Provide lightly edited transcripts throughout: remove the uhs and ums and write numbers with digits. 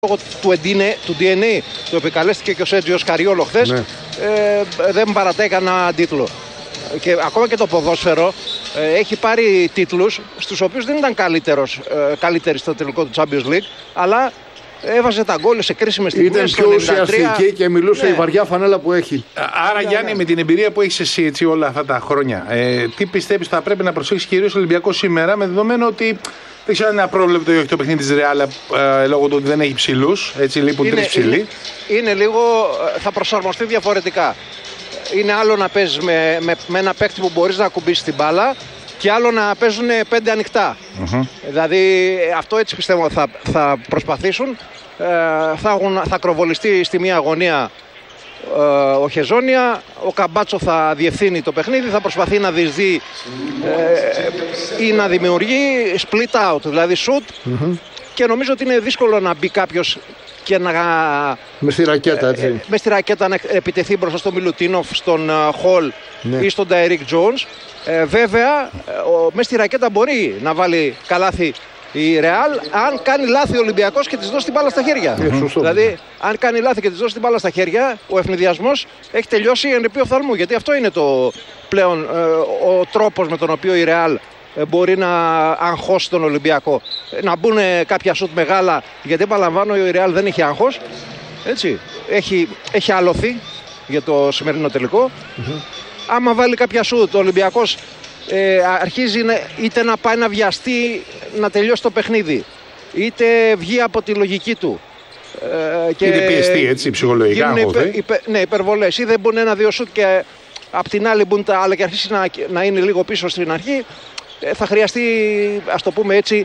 λόγω του DNA το επικαλέστηκε και ο Σέρτζιο Σκαριόλο χθες, ναι. Δεν παρατάει κανένα τίτλο. Και ακόμα και το ποδόσφαιρο έχει πάρει τίτλους στους οποίους δεν ήταν καλύτεροι στο τελικό του Champions League, αλλά έβαζε τα γκόλ σε κρίσιμες στιγμές. Ήταν πιο ουσιαστική και μιλούσε, ναι, η βαριά φανέλα που έχει. Άρα, Γιάννη, με την εμπειρία που έχεις εσύ έτσι, όλα αυτά τα χρόνια, τι πιστεύεις θα πρέπει να προσέξει κυρίως ο Ολυμπιακός σήμερα, με δεδομένο ότι δεν ξέρω αν είναι απρόβλεπτο ή όχι το παιχνίδι της Ρεάλ λόγω του ότι δεν έχει ψηλούς, έτσι λείπουν τρεις ψηλοί. Είναι λίγο, θα προσαρμοστεί διαφορετικά. Είναι άλλο να παίζεις με ένα παίκτη που μπορείς να ακουμπήσεις την μπάλα και άλλο να παίζουν πέντε ανοιχτά. Δηλαδή αυτό έτσι πιστεύω θα προσπαθήσουν. Θα ακροβολιστεί στη μία αγωνία ο Χεζόνια, ο Καμπάτσο θα διευθύνει το παιχνίδι, θα προσπαθεί να διεισδύει ή να δημιουργεί split out, δηλαδή shoot, και νομίζω ότι είναι δύσκολο να μπει κάποιος και να μες στη ρακέτα, έτσι. Μες στη ρακέτα να επιτεθεί μπροστά στον Μιλουτίνοφ, στον Χολ, ναι, ή στον Ντάιρικ Τζόουνς. Βέβαια, μες στη ρακέτα μπορεί να βάλει καλάθι η Ρεάλ, αν κάνει λάθη ο Ολυμπιακός και της δώσει την μπάλα στα χέρια. Δηλαδή, αν κάνει λάθη και της δώσει την μπάλα στα χέρια, ο ευνηδιασμός έχει τελειώσει εν ρηπεί οφθαλμού. Γιατί αυτό είναι το πλέον ο τρόπος με τον οποίο η Ρεάλ μπορεί να αγχώσει τον Ολυμπιακό. Να μπουν κάποια σουτ μεγάλα, γιατί επαναλαμβάνω, η Ρεάλ δεν έχει άγχος. Έτσι. Έχει αλωθεί για το σημερινό τελικό. Άμα βάλει κάποια σουτ, ο Ολυμπιακός αρχίζει είτε να πάει να βιαστεί να τελειώσει το παιχνίδι, είτε βγει από τη λογική του. Είτε πιεστεί, έτσι, ψυχολογικά. Ναι, υπερβολές. Ή δεν μπουν ένα-δύο σουτ και απ' την άλλη μπουν τα άλλα και αρχίσει να είναι λίγο πίσω στην αρχή. Θα χρειαστεί, ας το πούμε έτσι,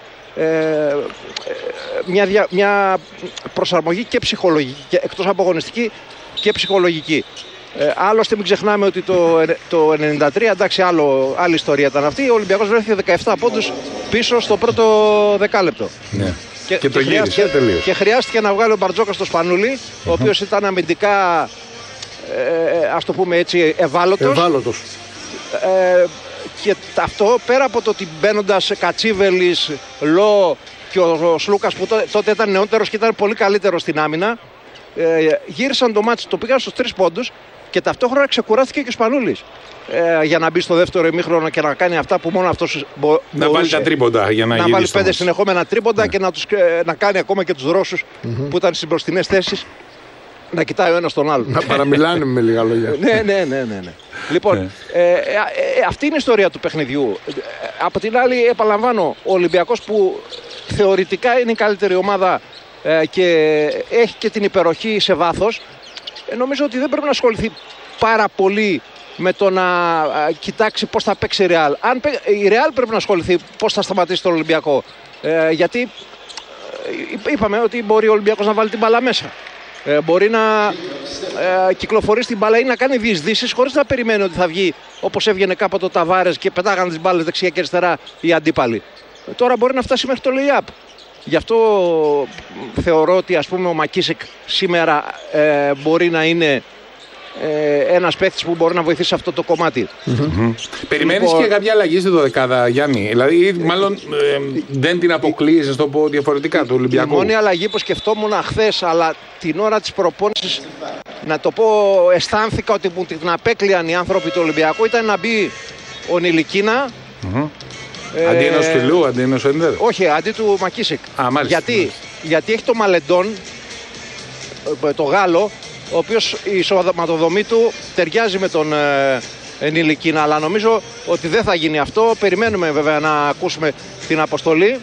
μια προσαρμογή και ψυχολογική, και εκτός από αγωνιστική και ψυχολογική. Άλλωστε μην ξεχνάμε ότι το 93, εντάξει, άλλη ιστορία ήταν αυτή. Ο Ολυμπιακός βρέθηκε 17 πόντους πίσω στο πρώτο δεκάλεπτο. Ναι. Και το γύρισε τελείως. Και χρειάστηκε να βγάλει ο Μπαρτζόκας στο Σπανούλι, ο οποίος ήταν αμυντικά, ας το πούμε έτσι, ευάλωτος. Και αυτό πέρα από το ότι μπαίνοντας Κατσίβελης, Λό και ο Σλούκας που τότε ήταν νεότερος και ήταν πολύ καλύτερος στην άμυνα, γύρισαν το μάτι, το πήγαν στους 3 πόντους και ταυτόχρονα ξεκουράστηκε και ο Σπανούλης για να μπει στο δεύτερο ημίχρονο και να κάνει αυτά που μόνο αυτός μπορούσε. Να βάλει τα τρίποντα για να βάλει 5 συνεχόμενα τρίποντα, και να κάνει ακόμα και τους Ρώσους που ήταν στις μπροστινές θέσεις να κοιτάει ο ένας τον άλλο. Να παραμιλάνε με λίγα λόγια. Ναι. Λοιπόν, αυτή είναι η ιστορία του παιχνιδιού. Από την άλλη, επαναλαμβάνω, ο Ολυμπιακός που θεωρητικά είναι η καλύτερη ομάδα και έχει και την υπεροχή σε βάθος, νομίζω ότι δεν πρέπει να ασχοληθεί πάρα πολύ με το να κοιτάξει πώς θα παίξει η Ρεάλ. Η Ρεάλ πρέπει να ασχοληθεί πώς θα σταματήσει τον Ολυμπιακό. Γιατί είπαμε ότι μπορεί ο Ολυμπιακός να βάλει την μπάλα μέσα. Μπορεί να κυκλοφορήσει την μπάλα ή να κάνει διεισδύσεις χωρίς να περιμένει ότι θα βγει όπως έβγαινε κάποτε ο Ταβάρες και πετάγανε τις μπάλες δεξιά και αριστερά οι αντίπαλοι. Τώρα μπορεί να φτάσει μέχρι το lay-up. Γι' αυτό θεωρώ ότι, ας πούμε, ο Μακίσικ σήμερα μπορεί να είναι ένας παίκτης που μπορεί να βοηθήσει αυτό το κομμάτι. Περιμένεις και κάποια αλλαγή στη δωδεκάδα, Γιάννη? Δηλαδή, μάλλον δεν την αποκλείεις, να το πω διαφορετικά, του Ολυμπιακού. Η μόνη αλλαγή που σκεφτόμουν χθες, αλλά την ώρα της προπόνησης, να το πω, αισθάνθηκα ότι μου την απέκλειαν οι άνθρωποι του Ολυμπιακού, ήταν να μπει ο Νιλικίνα. Αντί ενός Φιλού, αντί ενός Έντερ. Όχι, αντί του Μακίσικ. Γιατί έχει το Μαλεντόν, το Γάλλο, ο οποίος η σωματοδομή του ταιριάζει με τον Νιλικίνα, αλλά νομίζω ότι δεν θα γίνει αυτό. Περιμένουμε βέβαια να ακούσουμε την αποστολή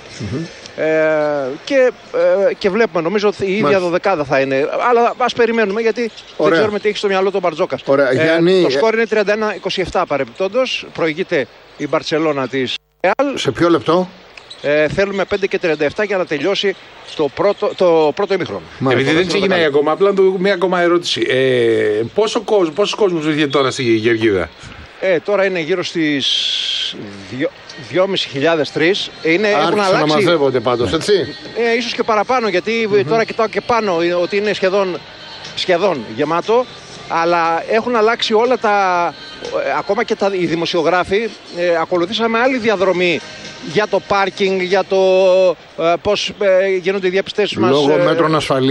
και βλέπουμε, νομίζω ότι η ίδια δωδεκάδα θα είναι, αλλά ας περιμένουμε, γιατί δεν ξέρουμε τι έχει στο μυαλό τον Μπαρτζόκας. Το σκόρ είναι 31-27 παρεπιπτόντως, προηγείται η Μπαρτσελώνα της Ρεάλ. Σε ποιο λεπτό? Θέλουμε 5 και 37 για να τελειώσει το πρώτο ημίχρονο. Επειδή δεν ξεκινάει ακόμα, απλά μια ακόμα ερώτηση. Πόσος κόσμος βρίσκεται τώρα στη Γεωργίδα? Τώρα είναι γύρω στις 2.500-3. Έχουν αλλάξει. Να μαζεύονται πάντως, έτσι. Ίσως και παραπάνω, γιατί τώρα κοιτάω και πάνω ότι είναι σχεδόν γεμάτο. Αλλά έχουν αλλάξει όλα ακόμα και οι δημοσιογράφοι. Ακολουθήσαμε άλλη διαδρομή για το πάρκινγκ, για το πώς γίνονται οι διαπιστώσεις μας. Λόγω μέτρων ασφαλείας.